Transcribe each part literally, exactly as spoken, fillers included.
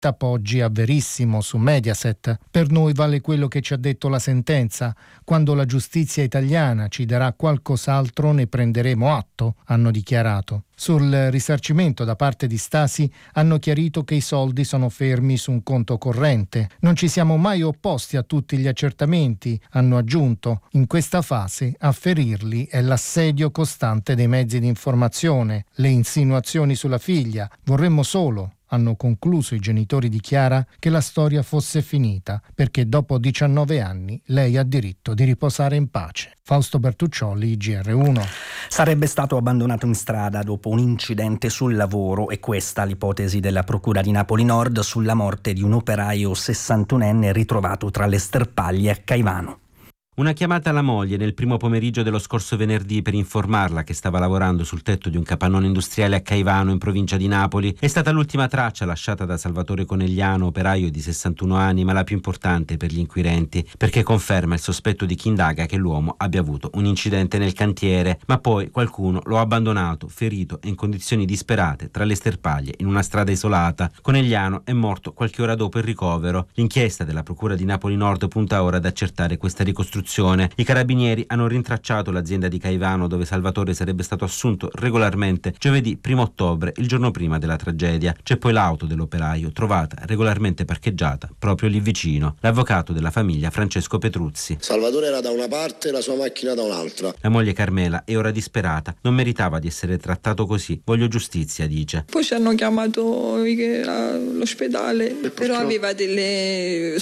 diretta Poggi a Verissimo su Mediaset. Per noi vale quello che ci ha detto la sentenza. Quando la giustizia italiana ci darà qualcos'altro ne prenderemo atto, hanno dichiarato. Sul risarcimento da parte di Stasi hanno chiarito che i soldi sono fermi su un conto corrente. Non ci siamo mai opposti a tutti gli accertamenti, hanno aggiunto. In questa fase a ferirli è l'assedio costante dei mezzi di informazione, le insinuazioni sulla figlia. Vorremmo solo, hanno concluso i genitori di Chiara, che la storia fosse finita, perché dopo diciannove anni lei ha diritto di riposare in pace. Fausto Bertuccioli, G R uno. Sarebbe stato abbandonato in strada dopo un incidente sul lavoro, e questa l'ipotesi della Procura di Napoli Nord sulla morte di un operaio sessantunenne ritrovato tra le sterpaglie a Caivano. Una chiamata alla moglie nel primo pomeriggio dello scorso venerdì per informarla che stava lavorando sul tetto di un capannone industriale a Caivano, in provincia di Napoli, è stata l'ultima traccia lasciata da Salvatore Conegliano, operaio di sessantuno anni, ma la più importante per gli inquirenti, perché conferma il sospetto di chi indaga che l'uomo abbia avuto un incidente nel cantiere, ma poi qualcuno lo ha abbandonato, ferito e in condizioni disperate tra le sterpaglie in una strada isolata. Conegliano è morto qualche ora dopo il ricovero. L'inchiesta della Procura di Napoli Nord punta ora ad accertare questa ricostruzione. I carabinieri hanno rintracciato l'azienda di Caivano dove Salvatore sarebbe stato assunto regolarmente giovedì primo ottobre, il giorno prima della tragedia. C'è poi l'auto dell'operaio trovata regolarmente parcheggiata proprio lì vicino. L'avvocato della famiglia Francesco Petruzzi. Salvatore era da una parte e la sua macchina da un'altra. La moglie Carmela è ora disperata, non meritava di essere trattato così, voglio giustizia, dice. Poi ci hanno chiamato all'ospedale, però aveva delle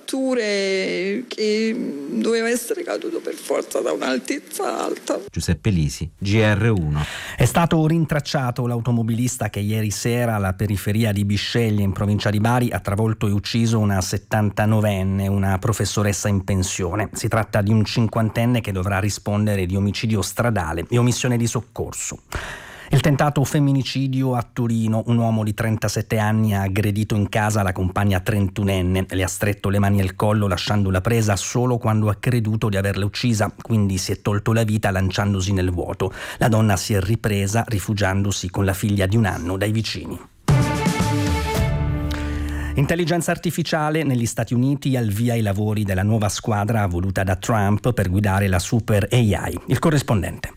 fratture che doveva essere caduto per forza da un'altezza alta. Giuseppe Lisi, G R uno. È stato rintracciato l'automobilista che ieri sera alla periferia di Bisceglie, in provincia di Bari, ha travolto e ucciso una settantanovenne, una professoressa in pensione. Si tratta di un cinquantenne che dovrà rispondere di omicidio stradale e omissione di soccorso. Il tentato femminicidio a Torino. Un uomo di trentasette anni ha aggredito in casa la compagna trentunenne, le ha stretto le mani al collo lasciandola presa solo quando ha creduto di averla uccisa, quindi si è tolto la vita lanciandosi nel vuoto. La donna si è ripresa rifugiandosi con la figlia di un anno dai vicini. Intelligenza artificiale negli Stati Uniti, al via i lavori della nuova squadra voluta da Trump per guidare la super A I. Il corrispondente.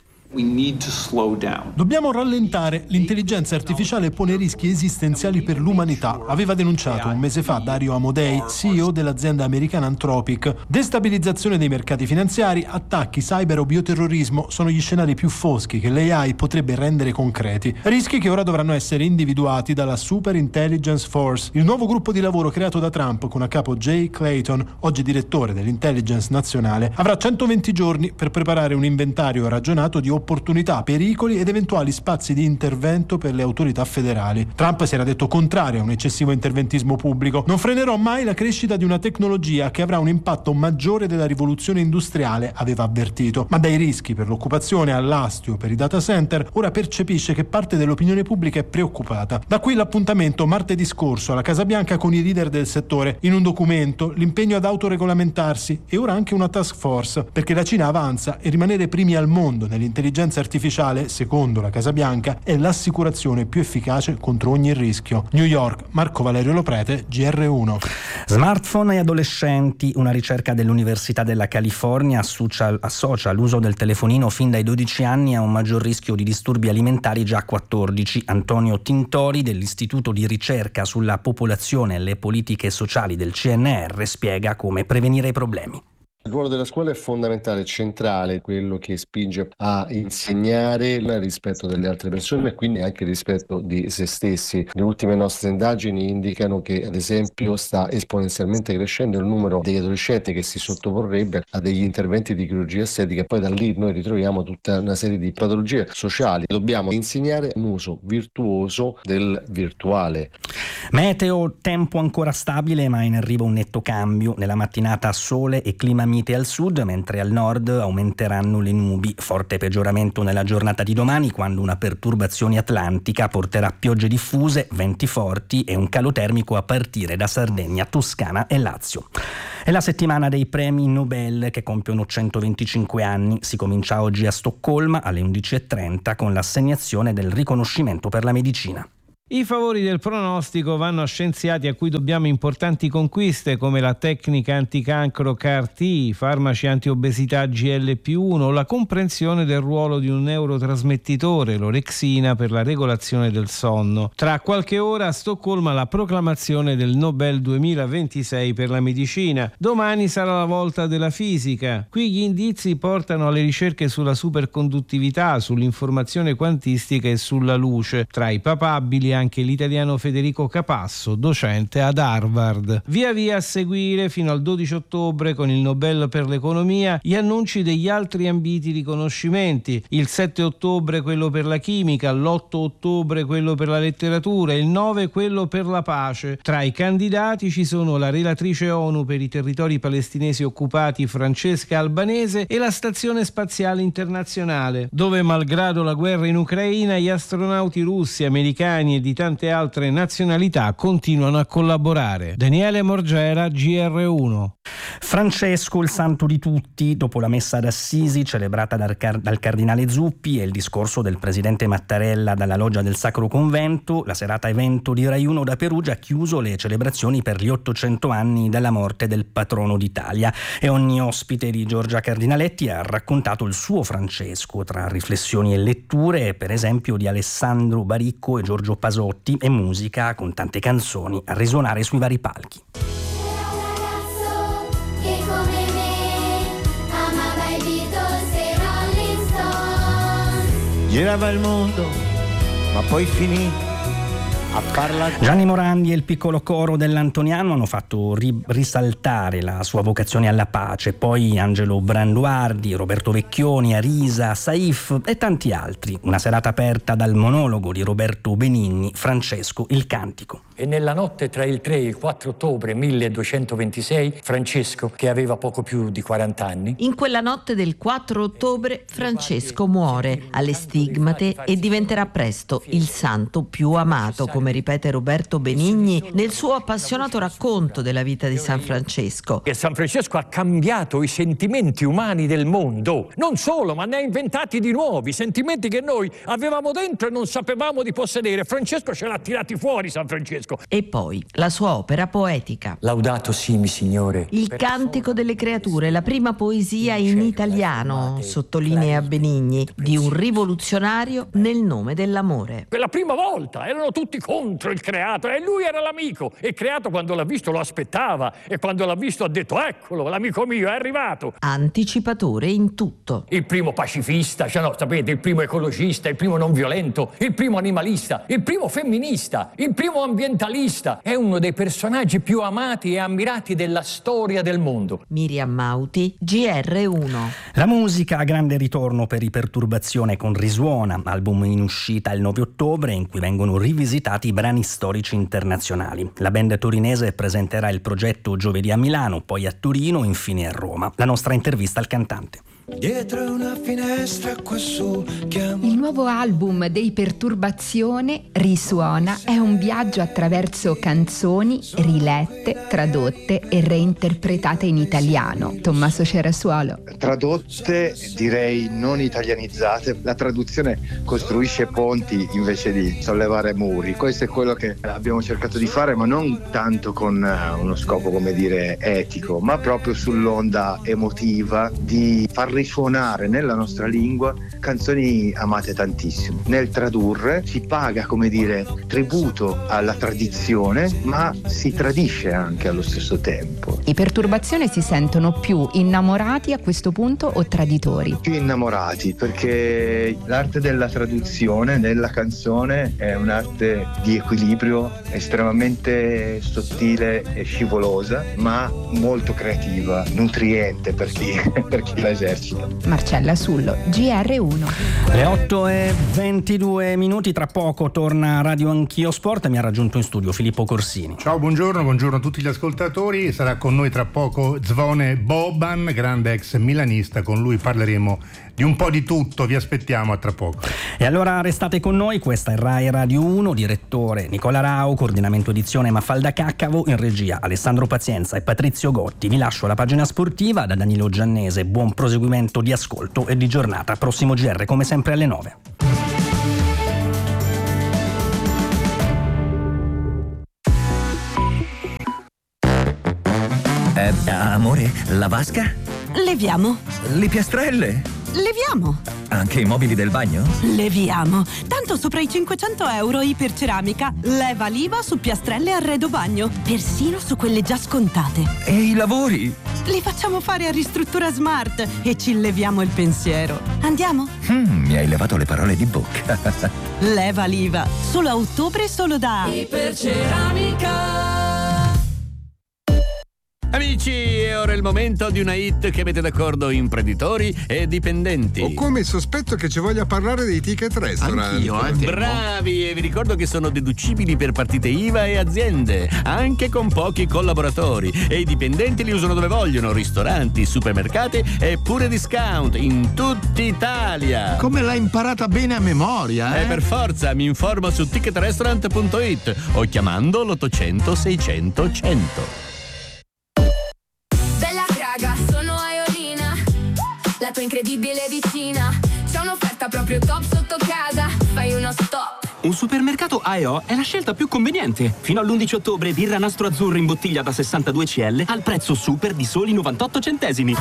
Dobbiamo rallentare. L'intelligenza artificiale pone rischi esistenziali per l'umanità, aveva denunciato un mese fa Dario Amodei, C E O dell'azienda americana Anthropic. Destabilizzazione dei mercati finanziari, attacchi, cyber o bioterrorismo sono gli scenari più foschi che l'A I potrebbe rendere concreti. Rischi che ora dovranno essere individuati dalla Super Intelligence Force, il nuovo gruppo di lavoro creato da Trump con a capo Jay Clayton, oggi direttore dell'Intelligence Nazionale. Avrà centoventi giorni per preparare un inventario ragionato di opportunità, pericoli ed eventuali spazi di intervento per le autorità federali. Trump si era detto contrario a un eccessivo interventismo pubblico. Non frenerò mai la crescita di una tecnologia che avrà un impatto maggiore della rivoluzione industriale, aveva avvertito. Ma dai rischi per l'occupazione all'astio per i data center, ora percepisce che parte dell'opinione pubblica è preoccupata. Da qui l'appuntamento martedì scorso alla Casa Bianca con i leader del settore. In un documento l'impegno ad autoregolamentarsi e ora anche una task force, perché la Cina avanza e rimanere primi al mondo nell'intelligenza artificiale, secondo la Casa Bianca, è l'assicurazione più efficace contro ogni rischio. New York, Marco Valerio Loprete, G R uno. Smartphone e adolescenti. Una ricerca dell'Università della California associa, associa l'uso del telefonino fin dai dodici anni a un maggior rischio di disturbi alimentari già a quattordici. Antonio Tintori dell'Istituto di ricerca sulla popolazione e le politiche sociali del C N R spiega come prevenire i problemi. Il ruolo della scuola è fondamentale, centrale, quello che spinge a insegnare il rispetto delle altre persone e quindi anche il rispetto di se stessi. Le ultime nostre indagini indicano che, ad esempio, sta esponenzialmente crescendo il numero degli adolescenti che si sottoporrebbe a degli interventi di chirurgia estetica e poi da lì noi ritroviamo tutta una serie di patologie sociali. Dobbiamo insegnare un uso virtuoso del virtuale. Meteo, tempo ancora stabile ma in arrivo un netto cambio. Nella mattinata sole e clima mite al sud, mentre al nord aumenteranno le nubi. Forte peggioramento nella giornata di domani, quando una perturbazione atlantica porterà piogge diffuse, venti forti e un calo termico a partire da Sardegna, Toscana e Lazio. È la settimana dei premi Nobel che compiono centoventicinque anni. Si comincia oggi a Stoccolma alle undici e trenta con l'assegnazione del riconoscimento per la medicina. I favori del pronostico vanno a scienziati a cui dobbiamo importanti conquiste come la tecnica anticancro C A R T, farmaci antiobesità G L P uno o la comprensione del ruolo di un neurotrasmettitore, l'orexina, per la regolazione del sonno. Tra qualche ora a Stoccolma la proclamazione del Nobel duemilaventisei per la medicina. Domani sarà la volta della fisica. Qui gli indizi portano alle ricerche sulla superconduttività, sull'informazione quantistica e sulla luce. Tra i papabili anche l'italiano Federico Capasso, docente ad Harvard. Via via a seguire fino al dodici ottobre con il Nobel per l'economia gli annunci degli altri ambiti riconoscimenti. Il sette ottobre quello per la chimica, l'otto ottobre quello per la letteratura, il nove quello per la pace. Tra i candidati ci sono la relatrice ONU per i territori palestinesi occupati Francesca Albanese e la Stazione Spaziale Internazionale, dove malgrado la guerra in Ucraina gli astronauti russi, americani e di tante altre nazionalità continuano a collaborare. Daniele Morgera, G R uno. Francesco, il santo di tutti, dopo la messa ad Assisi celebrata dal, car- dal cardinale Zuppi e il discorso del presidente Mattarella dalla loggia del Sacro Convento, la serata evento di Rai uno da Perugia ha chiuso le celebrazioni per gli ottocento anni dalla morte del patrono d'Italia e ogni ospite di Giorgia Cardinaletti ha raccontato il suo Francesco tra riflessioni e letture, per esempio di Alessandro Baricco e Giorgio Pasotti, e musica con tante canzoni a risuonare sui vari palchi. Girava il mondo, ma poi finì a parlare. Gianni Morandi e il piccolo coro dell'Antoniano hanno fatto ri- risaltare la sua vocazione alla pace, poi Angelo Branduardi, Roberto Vecchioni, Arisa, Saif e tanti altri. Una serata aperta dal monologo di Roberto Benigni, Francesco il Cantico. E nella notte tra il tre e il quattro ottobre milleduecentoventisei, Francesco, che aveva poco più di quaranta anni... In quella notte del quattro ottobre Francesco muore alle stigmate e diventerà presto il santo più amato, come ripete Roberto Benigni nel suo appassionato racconto della vita di San Francesco. E San Francesco ha cambiato i sentimenti umani del mondo. Non solo, ma ne ha inventati di nuovi, sentimenti che noi avevamo dentro e non sapevamo di possedere. Francesco ce l'ha tirati fuori, San Francesco. E poi la sua opera poetica. Laudato simi, Signore. Il Cantico delle Creature, la prima poesia in italiano, sottolinea Benigni, di un rivoluzionario nel nome dell'amore. Per la prima volta erano tutti contro il creato e lui era l'amico. E il creato, quando l'ha visto, lo aspettava, e quando l'ha visto ha detto: eccolo, l'amico mio è arrivato. Anticipatore in tutto. Il primo pacifista, cioè no, sapete, il primo ecologista, il primo non violento, il primo animalista, il primo femminista, il primo ambientalista. È uno dei personaggi più amati e ammirati della storia del mondo. Miriam Mauti, G R uno. La musica a grande ritorno per Iperturbazione con Risuona, album in uscita il nove ottobre in cui vengono rivisitati i brani storici internazionali. La band torinese presenterà il progetto giovedì a Milano, poi a Torino, infine a Roma. La nostra intervista al cantante. Dietro una finestra quassù chiamo... Il nuovo album dei Perturbazione, Risuona, è un viaggio attraverso canzoni rilette, tradotte e reinterpretate in italiano. Tommaso Cerasuolo. Tradotte, direi non italianizzate. La traduzione costruisce ponti invece di sollevare muri. Questo è quello che abbiamo cercato di fare, ma non tanto con uno scopo, come dire, etico, ma proprio sull'onda emotiva di far risuonare nella nostra lingua canzoni amate tantissimo. Nel tradurre si paga, come dire, tributo alla tradizione, ma si tradisce anche allo stesso tempo. I Perturbazione si sentono più innamorati a questo punto o traditori? Più innamorati, perché l'arte della traduzione nella canzone è un'arte di equilibrio estremamente sottile e scivolosa, ma molto creativa, nutriente per chi, per chi la esercita. Marcella Sullo, G R uno. Le otto e ventidue minuti, tra poco torna Radio Anch'io Sport. Mi ha raggiunto in studio Filippo Corsini. Ciao, buongiorno, buongiorno a tutti gli ascoltatori. Sarà con noi tra poco Zvone Boban, grande ex milanista. Con lui parleremo di un po' di tutto, vi aspettiamo a tra poco. E allora restate con noi, questa è Rai Radio uno, direttore Nicola Rao, coordinamento edizione Mafalda Caccavo, in regia Alessandro Pazienza e Patrizio Gotti. Vi lascio la pagina sportiva da Danilo Giannese, buon proseguimento di ascolto e di giornata. Prossimo G R come sempre alle nove. Eh, amore, la vasca? Leviamo. Le piastrelle? Leviamo. Anche i mobili del bagno? Leviamo. Tanto sopra i cinquecento euro Iperceramica. Leva l'I V A su piastrelle e arredo bagno. Persino su quelle già scontate. E i lavori? Li facciamo fare a Ristruttura Smart e ci leviamo il pensiero. Andiamo? Mm, mi hai levato le parole di bocca. Leva l'I V A. Solo a ottobre, solo da Iperceramica. Amici, è ora il momento di una hit che mette d'accordo imprenditori e dipendenti. Ho come il sospetto che ci voglia parlare dei ticket restaurant. Anch'io, eh, bravi, e vi ricordo che sono deducibili per partite I V A e aziende, anche con pochi collaboratori. E i dipendenti li usano dove vogliono, ristoranti, supermercati e pure discount in tutta Italia. Come l'hai imparata bene a memoria, eh? Eh, per forza, mi informo su ticket restaurant punto it o chiamando l'ottocento seicento cento. Sono Aiolina, la tua incredibile vicina. C'è un'offerta proprio top sotto casa. Fai uno stop. Un supermercato A e O è la scelta più conveniente. Fino all'undici ottobre birra Nastro Azzurro in bottiglia da sessantadue centilitri al prezzo super di soli novantotto centesimi.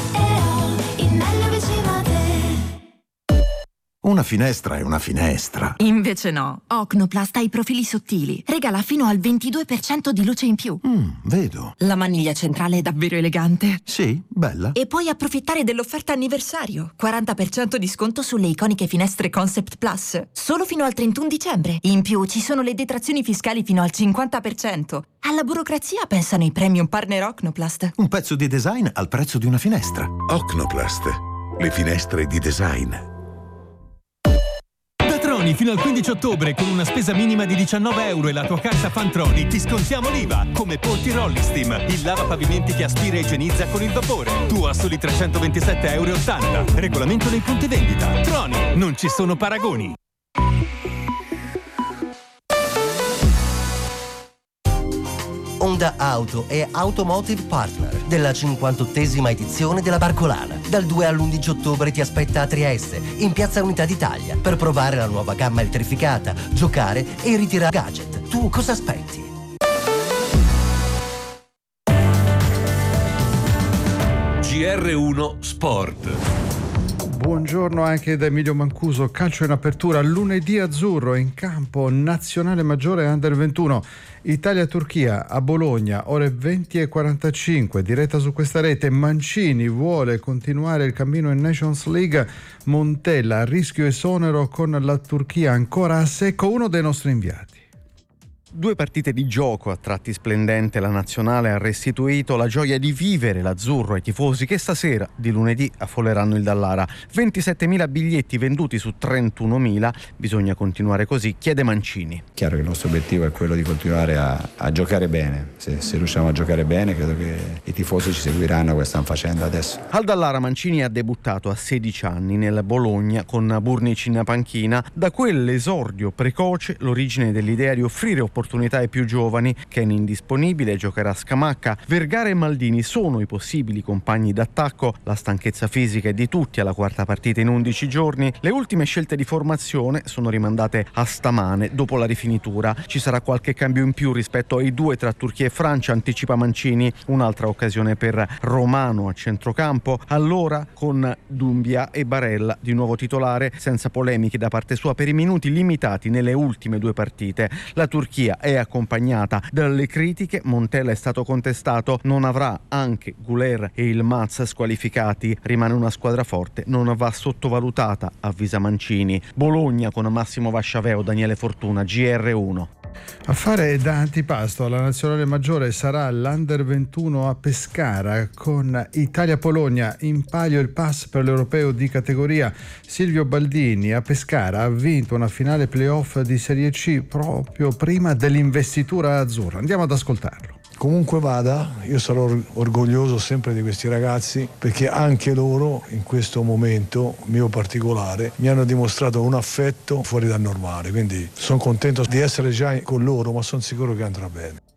Una finestra è una finestra. Invece no. Ocnoplast ha i profili sottili. Regala fino al ventidue per cento di luce in più. Mm, vedo. La maniglia centrale è davvero elegante. Sì, bella. E puoi approfittare dell'offerta anniversario. quaranta per cento di sconto sulle iconiche finestre Concept Plus. Solo fino al trentuno dicembre. In più ci sono le detrazioni fiscali fino al cinquanta per cento. Alla burocrazia pensano i premium partner Ocnoplast. Un pezzo di design al prezzo di una finestra. Ocnoplast. Le finestre di design. Fino al quindici ottobre con una spesa minima di diciannove euro e la tua carta Fantroni ti scontiamo l'I V A come Ponti Rollisteam, il lavapavimenti che aspira e igienizza con il vapore. Tu a soli trecentoventisette euro e ottanta. Regolamento nei punti vendita. Troni, non ci sono paragoni. Honda Auto è Automotive Partner della cinquantottesima edizione della Barcolana. Dal due all'undici ottobre ti aspetta a Trieste, in Piazza Unità d'Italia, per provare la nuova gamma elettrificata, giocare e ritirare gadget. Tu cosa aspetti? G R uno Sport. Buongiorno anche da Emilio Mancuso. Calcio in apertura, lunedì azzurro in campo Nazionale Maggiore Under ventuno. Italia-Turchia a Bologna, ore venti e quarantacinque, diretta su questa rete. Mancini vuole continuare il cammino in Nations League. Montella, rischio esonero con la Turchia ancora a secco, uno dei nostri inviati. Due partite di gioco, a tratti splendente, la nazionale ha restituito la gioia di vivere l'azzurro ai tifosi che stasera, di lunedì, affolleranno il Dallara. ventisettemila biglietti venduti su trentunomila, bisogna continuare così, chiede Mancini. Chiaro che il nostro obiettivo è quello di continuare a, a giocare bene. Se, se riusciamo a giocare bene, credo che i tifosi ci seguiranno come stanno facendo adesso. Al Dallara Mancini ha debuttato a sedici anni nel Bologna con Burnic in panchina. Da quell'esordio precoce l'origine dell'idea di offrire opportunità ai più giovani. Ken indisponibile, giocherà Scamacca. Vergara e Maldini sono i possibili compagni d'attacco. La stanchezza fisica è di tutti alla quarta partita in undici giorni. Le ultime scelte di formazione sono rimandate a stamane dopo la rifinitura. Ci sarà qualche cambio in più rispetto ai due tra Turchia e Francia, anticipa Mancini. Un'altra occasione per Romano a centrocampo, allora con Doumbia e Barella di nuovo titolare, senza polemiche da parte sua per i minuti limitati nelle ultime due partite. La Turchia è accompagnata dalle critiche. Montella è stato contestato, non avrà anche Güler e il Maz squalificati, rimane una squadra forte, non va sottovalutata, avvisa Mancini. Bologna con Massimo Vasciaveo, Daniele Fortuna, G R uno. A fare da antipasto alla nazionale maggiore sarà l'Under ventuno a Pescara con Italia-Polonia. In palio il pass per l'europeo di categoria. Silvio Baldini a Pescara ha vinto una finale playoff di Serie C proprio prima dell'investitura azzurra. Andiamo ad ascoltarlo. Comunque vada, io sarò orgoglioso sempre di questi ragazzi, perché anche loro in questo momento mio particolare mi hanno dimostrato un affetto fuori dal normale, quindi sono contento di essere già con loro, ma sono sicuro che andrà bene.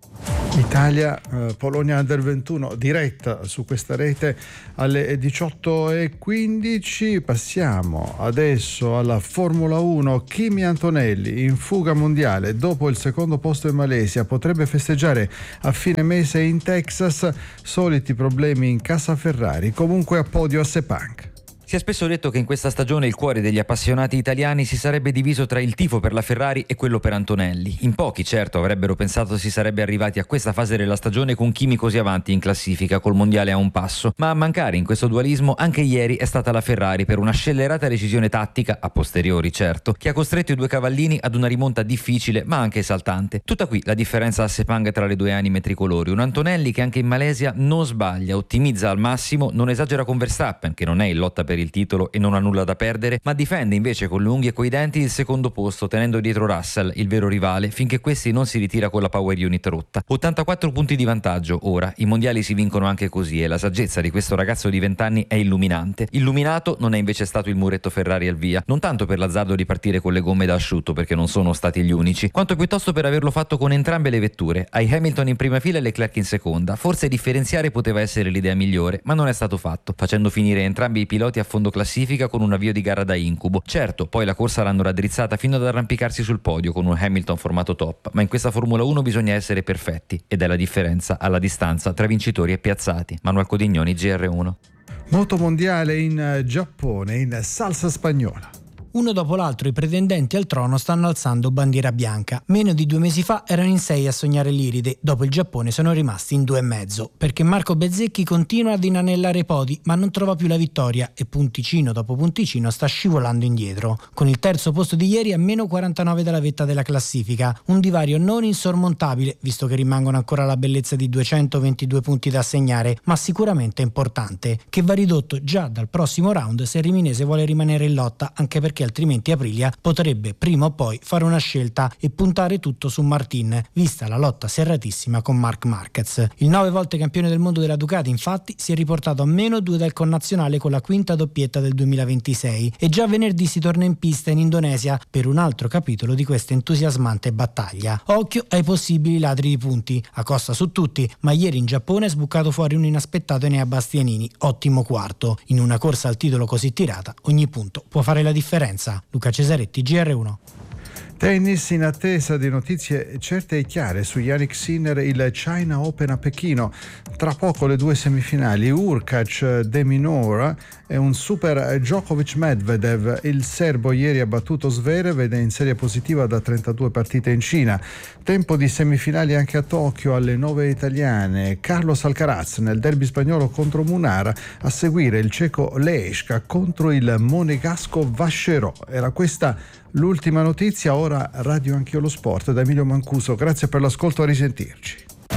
Italia, eh, Polonia Under ventuno, diretta su questa rete alle diciotto e quindici. Passiamo adesso alla Formula uno. Kimi Antonelli in fuga mondiale dopo il secondo posto in Malesia, potrebbe festeggiare a fine mese in Texas. Soliti problemi in casa Ferrari, comunque a podio a Sepang. Si è spesso detto che in questa stagione il cuore degli appassionati italiani si sarebbe diviso tra il tifo per la Ferrari e quello per Antonelli. In pochi, certo, avrebbero pensato si sarebbe arrivati a questa fase della stagione con Kimi così avanti in classifica, col mondiale a un passo. Ma a mancare in questo dualismo anche ieri è stata la Ferrari per una scellerata decisione tattica, a posteriori certo, che ha costretto i due cavallini ad una rimonta difficile ma anche esaltante. Tutta qui la differenza a Sepang tra le due anime tricolori. Un Antonelli che anche in Malesia non sbaglia, ottimizza al massimo, non esagera con Verstappen, che non è in lotta per il titolo e non ha nulla da perdere, ma difende invece con le unghie e coi denti il secondo posto, tenendo dietro Russell, il vero rivale, finché questi non si ritira con la power unit rotta. ottantaquattro punti di vantaggio ora, i mondiali si vincono anche così e la saggezza di questo ragazzo di venti anni è illuminante. Illuminato non è invece stato il muretto Ferrari al via, non tanto per l'azzardo di partire con le gomme da asciutto, perché non sono stati gli unici, quanto piuttosto per averlo fatto con entrambe le vetture, ai Hamilton in prima fila e Leclerc in seconda. Forse differenziare poteva essere l'idea migliore, ma non è stato fatto, facendo finire entrambi i piloti a fondo classifica con un avvio di gara da incubo. Certo, poi la corsa l'hanno raddrizzata fino ad arrampicarsi sul podio con un Hamilton formato top, ma in questa Formula uno bisogna essere perfetti ed è la differenza alla distanza tra vincitori e piazzati. Manuel Codignoni, G R uno. Moto mondiale in Giappone, in salsa spagnola. Uno dopo l'altro i pretendenti al trono stanno alzando bandiera bianca. Meno di due mesi fa erano in sei a sognare l'Iride, dopo il Giappone sono rimasti in due e mezzo, perché Marco Bezzecchi continua ad inanellare i podi, ma non trova più la vittoria e punticino dopo punticino sta scivolando indietro, con il terzo posto di ieri a meno quarantanove dalla vetta della classifica, un divario non insormontabile, visto che rimangono ancora la bellezza di duecentoventidue punti da assegnare, ma sicuramente importante, che va ridotto già dal prossimo round se Riminese vuole rimanere in lotta, anche perché altrimenti Aprilia potrebbe prima o poi fare una scelta e puntare tutto su Martin, vista la lotta serratissima con Marc Marquez. Il nove volte campione del mondo della Ducati infatti si è riportato a meno due dal connazionale con la quinta doppietta del duemilaventisei e già venerdì si torna in pista in Indonesia per un altro capitolo di questa entusiasmante battaglia. Occhio ai possibili ladri di punti, a costa su tutti, ma ieri in Giappone è sbucato fuori un inaspettato Enea Bastianini, ottimo quarto. In una corsa al titolo così tirata ogni punto può fare la differenza. Luca Cesaretti, G R uno. Tennis, in attesa di notizie certe e chiare su Jannik Sinner, il China Open a Pechino. Tra poco le due semifinali, Urkac De Minaur e un super Djokovic Medvedev. Il serbo ieri ha battuto Zverev ed è in serie positiva da trentadue partite in Cina. Tempo di semifinali anche a Tokyo alle nove italiane. Carlos Alcaraz nel derby spagnolo contro Munar, a seguire il ceco Lejska contro il monegasco Vacherot. Era questa l'ultima notizia, ora Radio Anch'io lo Sport da Emilio Mancuso. Grazie per l'ascolto, a risentirci.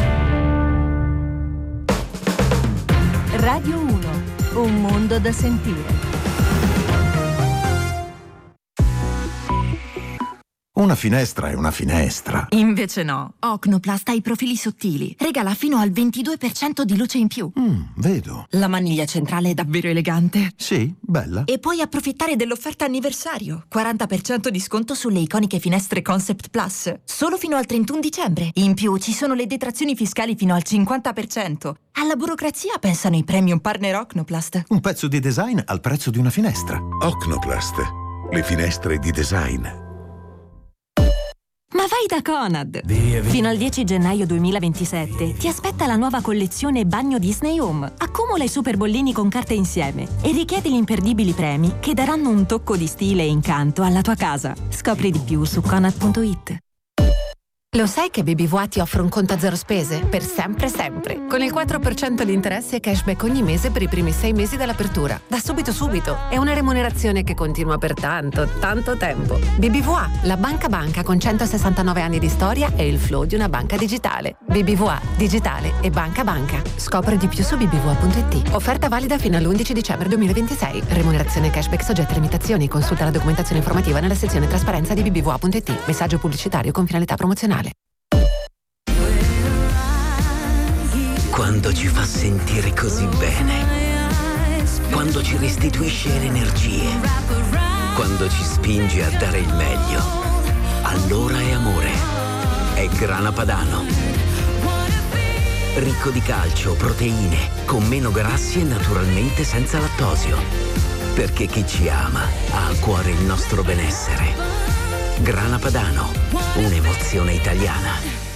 Radio uno, un mondo da sentire. Una finestra è una finestra. Invece no. Ocnoplast ha i profili sottili. Regala fino al ventidue per cento di luce in più. Mm, vedo. La maniglia centrale è davvero elegante. Sì, bella. E puoi approfittare dell'offerta anniversario. quaranta per cento di sconto sulle iconiche finestre Concept Plus. Solo fino al trentuno dicembre. In più ci sono le detrazioni fiscali fino al cinquanta per cento. Alla burocrazia pensano i premium partner Ocnoplast. Un pezzo di design al prezzo di una finestra. Ocnoplast. Le finestre di design. Ma vai da Conad! Via, via. Fino al dieci gennaio duemilaventisette ti aspetta la nuova collezione Bagno Disney Home. Accumula i super bollini con carte insieme e richiedi gli imperdibili premi che daranno un tocco di stile e incanto alla tua casa. Scopri di più su conad punto it. Lo sai che B B V A ti offre un conto a zero spese? Per sempre sempre. Con il quattro per cento di interessi e cashback ogni mese per i primi sei mesi dall'apertura. Da subito subito. È una remunerazione che continua per tanto, tanto tempo. B B V A, la banca banca con centosessantanove anni di storia e il flow di una banca digitale. B B V A, digitale e banca banca. Scopri di più su b b v a punto it. Offerta valida fino all'undici dicembre duemilaventisei. Remunerazione cashback soggetta a limitazioni. Consulta la documentazione informativa nella sezione trasparenza di b b v a punto it. Messaggio pubblicitario con finalità promozionale. Quando ci fa sentire così bene, quando ci restituisce le energie, quando ci spinge a dare il meglio, allora è amore, è Grana Padano. ricco di calcio, proteine, con meno grassi e naturalmente senza lattosio. Perché chi ci ama ha a cuore il nostro benessere. Grana Padano, un'emozione italiana.